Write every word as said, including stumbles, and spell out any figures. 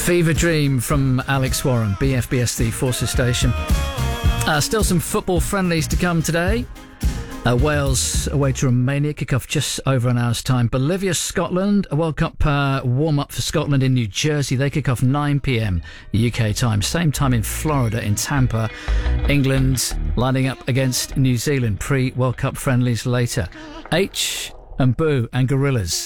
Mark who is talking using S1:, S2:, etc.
S1: Fever Dream from Alex Warren, B F B S D Forces Station. Uh, still some football friendlies to come today. Uh, Wales away to Romania, kick off just over an hour's time. Bolivia, Scotland, a World Cup uh, warm-up for Scotland in New Jersey. They kick off nine p.m. U K time. Same time in Florida, in Tampa. England lining up against New Zealand. Pre-World Cup friendlies later. H and Boo and Gorillas.